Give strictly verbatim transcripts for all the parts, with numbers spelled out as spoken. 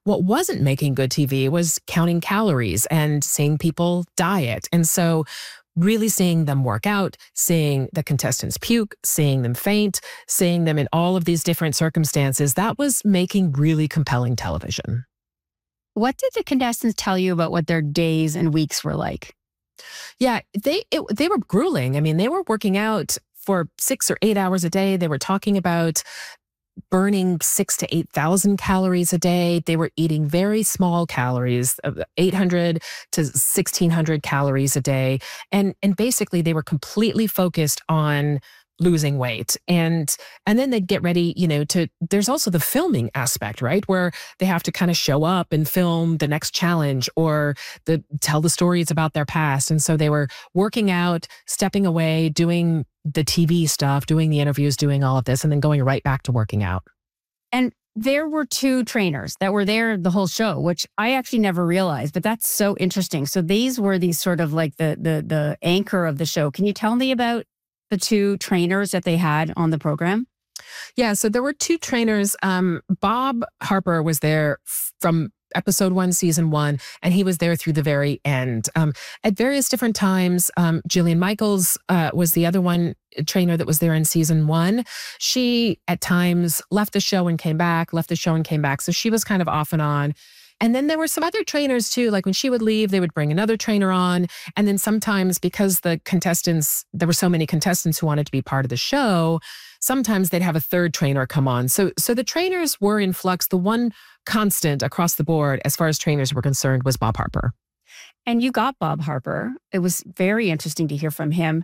what wasn't making good T V was counting calories and seeing people diet. And so really seeing them work out, seeing the contestants puke, seeing them faint, seeing them in all of these different circumstances, that was making really compelling television. What did the contestants tell you about what their days and weeks were like? Yeah, they it, they were grueling. I mean, they were working out for six or eight hours a day. They were talking about burning six to eight thousand calories a day. They were eating very small calories, of eight hundred to sixteen hundred calories a day, and and basically they were completely focused on losing weight. And and then they'd get ready, you know, to there's also the filming aspect, right? Where they have to kind of show up and film the next challenge or the tell the stories about their past. And so they were working out, stepping away, doing the T V stuff, doing the interviews, doing all of this, and then going right back to working out. And there were two trainers that were there the whole show, which I actually never realized, but that's so interesting. So these were these sort of like the the the anchor of the show. Can you tell me about the two trainers that they had on the program? Yeah, so there were two trainers. Um, Bob Harper was there from episode one, season one, and he was there through the very end. Um, at various different times, um, Jillian Michaels uh, was the other one trainer that was there in season one. She, at times, left the show and came back, left the show and came back. So she was kind of off and on. And then there were some other trainers too, like when she would leave, they would bring another trainer on. And then sometimes because the contestants, there were so many contestants who wanted to be part of the show, sometimes they'd have a third trainer come on. So, so the trainers were in flux. The one constant across the board, as far as trainers were concerned, was Bob Harper. And you got Bob Harper. It was very interesting to hear from him.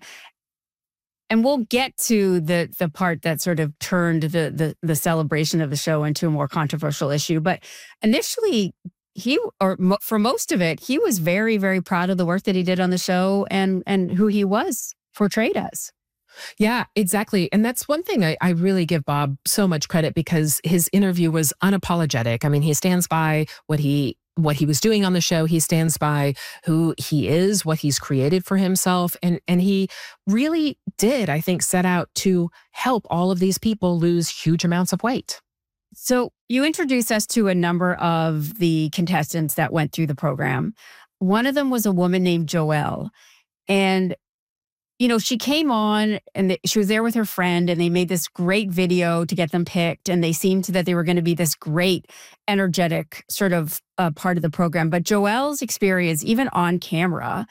And we'll get to the the part that sort of turned the, the the celebration of the show into a more controversial issue. But initially, he, or mo- for most of it, he was very, very proud of the work that he did on the show and and who he was portrayed as. Yeah, exactly. And that's one thing I, I really give Bob so much credit, because his interview was unapologetic. I mean, he stands by what he what he was doing on the show. He stands by who he is, what he's created for himself. And, and he really did, I think, set out to help all of these people lose huge amounts of weight. So you introduced us to a number of the contestants that went through the program. One of them was a woman named Joelle. And you know, she came on and the, she was there with her friend, and they made this great video to get them picked. And they seemed that they were going to be this great, energetic sort of uh, part of the program. But Joelle's experience, even on camera,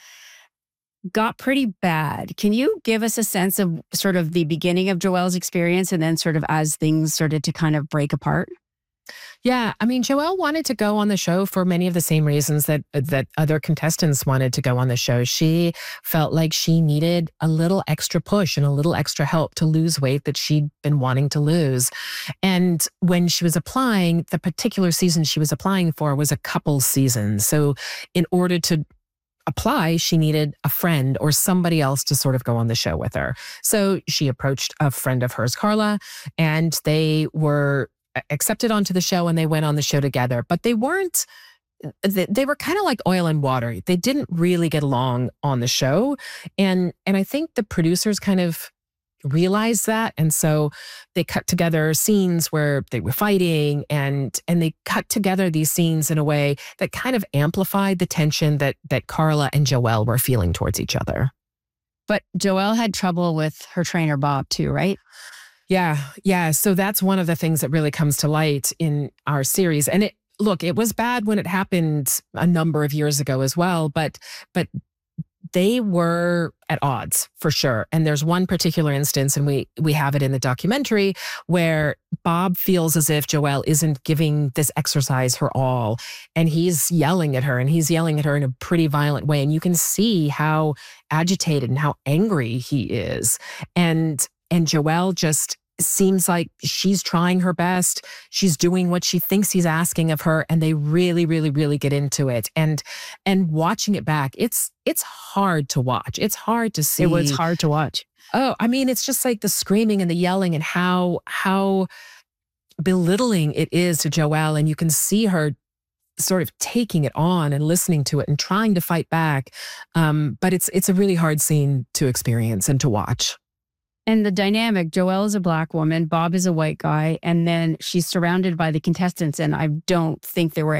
got pretty bad. Can you give us a sense of sort of the beginning of Joelle's experience and then sort of as things started to kind of break apart? Yeah, I mean, Joelle wanted to go on the show for many of the same reasons that that other contestants wanted to go on the show. She felt like she needed a little extra push and a little extra help to lose weight that she'd been wanting to lose. And when she was applying, the particular season she was applying for was a couple season. So in order to apply, she needed a friend or somebody else to sort of go on the show with her. So she approached a friend of hers, Carla, and they were accepted onto the show, and they went on the show together. But they weren't, they, they were kind of like oil and water. They didn't really get along on the show. And, and I think the producers kind of realized that. And so they cut together scenes where they were fighting, and, and they cut together these scenes in a way that kind of amplified the tension that, that Carla and Joelle were feeling towards each other. But Joelle had trouble with her trainer, Bob, too, right? Yeah, yeah. So that's one of the things that really comes to light in our series. And it, look, it was bad when it happened a number of years ago as well, but but they were at odds for sure. And there's one particular instance, and we we have it in the documentary, where Bob feels as if Joelle isn't giving this exercise her all. And he's yelling at her, and he's yelling at her in a pretty violent way. And you can see how agitated and how angry he is. And And Joelle just seems like she's trying her best. She's doing what she thinks he's asking of her, and they really, really, really get into it. And and watching it back, it's it's hard to watch. It's hard to see. It was hard to watch. Oh, I mean, it's just like the screaming and the yelling and how how belittling it is to Joelle, and you can see her sort of taking it on and listening to it and trying to fight back. Um, but it's it's a really hard scene to experience and to watch. And the dynamic, Joelle is a Black woman, Bob is a white guy, and then she's surrounded by the contestants. And I don't think there were